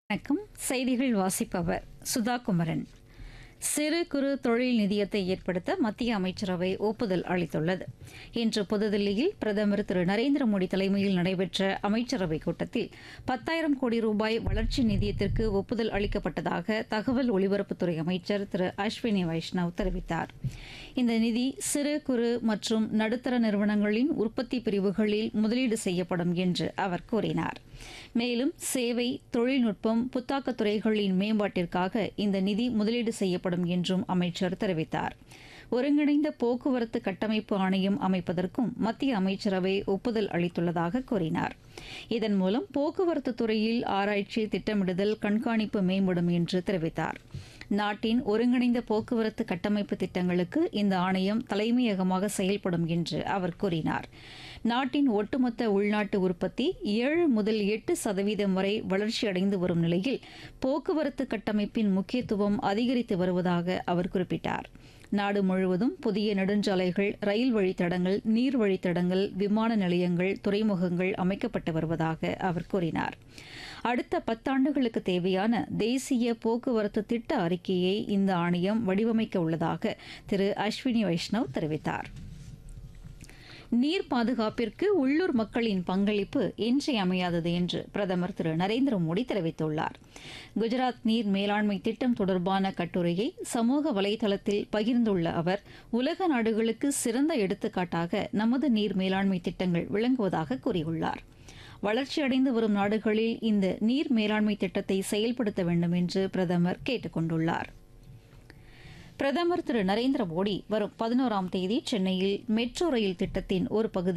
வணக்கம். செய்திகள் வாசிப்பவர் சுதா குமரன். சிறு குறு தொழில் நிதியத்தை ஏற்படுத்த மத்திய அமைச்சரவை ஒப்புதல் அளித்துள்ளது. இன்று புதுதில்லியில் பிரதமர் திரு நரேந்திர மோடி தலைமையில் நடைபெற்ற அமைச்சரவைக் கூட்டத்தில் 10,000 கோடி ரூபாய் வளர்ச்சி நிதியத்திற்கு ஒப்புதல் அளிக்கப்பட்டதாக தகவல் ஒலிபரப்புத்துறை அமைச்சர் திரு அஸ்வினி வைஷ்ணவ் தெரிவித்தார். இந்த நிதி சிறு குறு மற்றும் நடுத்தர நிறுவனங்களின் உற்பத்தி பிரிவுகளில் முதலீடு செய்யப்படும் என்று அவர் கூறினார். மேலும் சேவை, தொழில்நுட்பம், புத்தாக்கத் துறைகளின் மேம்பாட்டிற்காக இந்த நிதி முதலீடு செய்யப்படும் என்றும் அமைச்சர் தெரிவித்தார். ஒருங்கிணைந்த போக்குவரத்து கட்டமைப்பு ஆணையம் அமைப்பதற்கும் மத்திய அமைச்சரவை ஒப்புதல் அளித்துள்ளதாக கூறினார். இதன் மூலம் போக்குவரத்து துறையில் ஆராய்ச்சி, திட்டமிடுதல், கண்காணிப்பு மேம்படும் என்று தெரிவித்தார். நாட்டின் ஒருங்கிணைந்த போக்குவரத்து கட்டமைப்பு திட்டங்களுக்கு இந்த ஆணையம் தலைமையகமாக செயல்படும் என்று அவர் கூறினார். நாட்டின் ஒட்டுமொத்த உள்நாட்டு உற்பத்தி 7 முதல் 8% வரை வளர்ச்சியடைந்து வரும் நிலையில் போக்குவரத்து கட்டமைப்பின் முக்கியத்துவம் அதிகரித்து வருவதாக அவர் குறிப்பிட்டார். நாடு முழுவதும் புதிய நெடுஞ்சாலைகள், ரயில் வழித்தடங்கள், நீர் வழித்தடங்கள், விமான நிலையங்கள், துறைமுகங்கள் அமைக்கப்பட்டு வருவதாக அவர் கூறினார். அடுத்த 10 ஆண்டுகளுக்கு தேவையான தேசிய போக்குவரத்து திட்ட அறிக்கையை இந்த ஆணையம் வடிவமைக்க உள்ளதாக திரு அஸ்வினி வைஷ்ணவ் தெரிவித்தார். நீர் பாதுகாப்பிற்கு உள்ளூர் மக்களின் பங்களிப்பு இன்றியமையாதது என்று பிரதமர் திரு நரேந்திர மோடி தெரிவித்துள்ளார். குஜராத் நீர் மேலாண்மை திட்டம் தொடர்பான கட்டுரையை சமூக வலைதளத்தில் பகிர்ந்துள்ள அவர், உலக நாடுகளுக்கு சிறந்த எடுத்துக்காட்டாக நமது நீர் மேலாண்மை திட்டங்கள் விளங்குவதாக கூறியுள்ளார். வளர்ச்சியடைந்து வரும் நாடுகளில் இந்த நீர் மேலாண்மை திட்டத்தை செயல்படுத்த வேண்டும் என்று பிரதமர் கேட்டுக் கொண்டுள்ளார். பிரதமர் திரு நரேந்திர மோடி வரும் 11ஆம் தேதி சென்னையில் மெட்ரோ ரயில் திட்டத்தின் ஒரு பகுதி